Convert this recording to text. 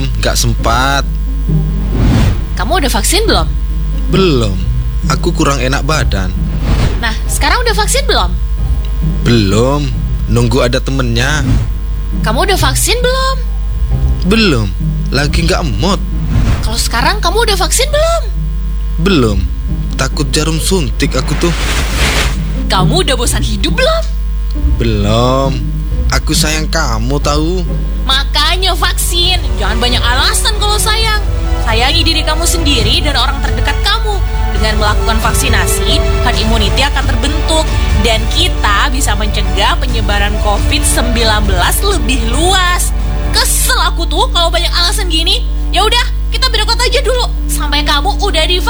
Belum, gak sempat. Kamu udah vaksin belum? Belum, aku kurang enak badan. Nah, sekarang udah vaksin belum? Belum, nunggu ada temennya. Kamu udah vaksin belum? Belum, lagi gak mood. Kalau sekarang kamu udah vaksin belum? Belum, takut jarum suntik aku tuh. Kamu udah bosan hidup belum? Belum, aku sayang kamu tahu. Makanya vaksin. Jangan banyak alasan kalau sayang. Sayangi diri kamu sendiri dan orang terdekat kamu. Dengan melakukan vaksinasi, herd immunity akan terbentuk dan kita bisa mencegah penyebaran COVID-19 lebih luas. Kesel aku tuh kalau banyak alasan gini. Ya udah, kita berdekat aja dulu sampai kamu udah divaksin.